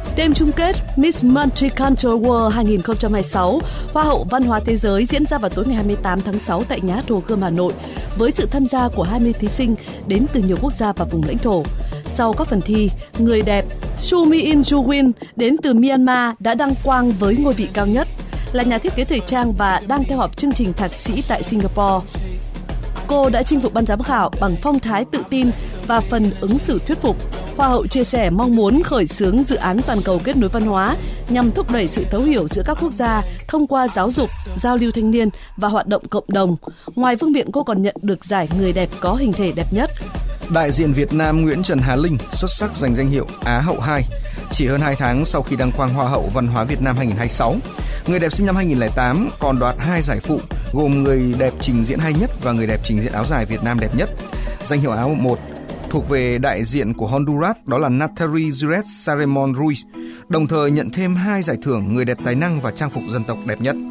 Đêm chung kết Miss Multicultural World 2026, Hoa hậu văn hóa thế giới diễn ra vào tối ngày 28 tháng 6 tại Nhà hát Hồ Gươm Hà Nội với sự tham gia của 20 thí sinh đến từ nhiều quốc gia và vùng lãnh thổ. Sau các phần thi, người đẹp Soo Mi-in Ju-win đến từ Myanmar đã đăng quang với ngôi vị cao nhất, là nhà thiết kế thời trang và đang theo học chương trình thạc sĩ tại Singapore. Cô đã chinh phục ban giám khảo bằng phong thái tự tin và phần ứng xử thuyết phục. Hoa hậu chia sẻ mong muốn khởi xướng dự án toàn cầu kết nối văn hóa nhằm thúc đẩy sự thấu hiểu giữa các quốc gia thông qua giáo dục, giao lưu thanh niên và hoạt động cộng đồng. Ngoài vương miện, cô còn nhận được giải người đẹp có hình thể đẹp nhất. Đại diện Việt Nam Nguyễn Trần Hà Linh xuất sắc giành danh hiệu Á hậu 2 chỉ hơn 2 tháng sau khi đăng quang Hoa hậu Văn hóa Việt Nam 2026. Người đẹp sinh năm 2008 còn đoạt 2 giải phụ gồm người đẹp trình diễn hay nhất và người đẹp trình diễn áo dài Việt Nam đẹp nhất. Danh hiệu Á hậu 1 thuộc về đại diện của Honduras, đó là Natalie Juárez Saremon Ruiz, đồng thời nhận thêm 2 giải thưởng người đẹp tài năng và trang phục dân tộc đẹp nhất.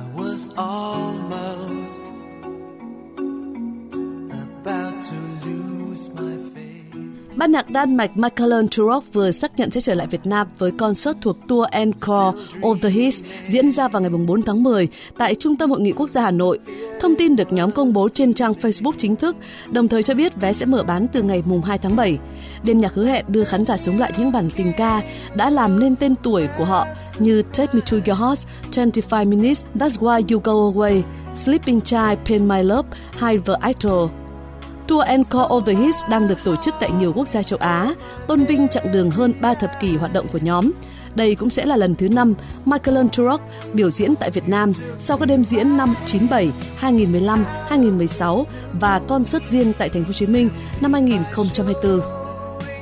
Ban nhạc Đan Mạch Michael Turok vừa xác nhận sẽ trở lại Việt Nam với concert thuộc Tour Encore of the Hits diễn ra vào ngày 4 tháng 10 tại Trung tâm Hội nghị Quốc gia Hà Nội. Thông tin được nhóm công bố trên trang Facebook chính thức, đồng thời cho biết vé sẽ mở bán từ ngày 2 tháng 7. Đêm nhạc hứa hẹn đưa khán giả sống lại những bản tình ca đã làm nên tên tuổi của họ như Take Me to Your Heart, 25 Minutes, That's Why You Go Away, Sleeping Child, Pain My Love hay The Idol. Tour Encore of the Hits đang được tổ chức tại nhiều quốc gia châu Á, tôn vinh chặng đường hơn 3 thập kỷ hoạt động của nhóm. Đây cũng sẽ là lần thứ 5 Michael Turok biểu diễn tại Việt Nam sau các đêm diễn năm 97, 2015, 2016 và concert riêng tại Thành phố Hồ Chí Minh năm 2024.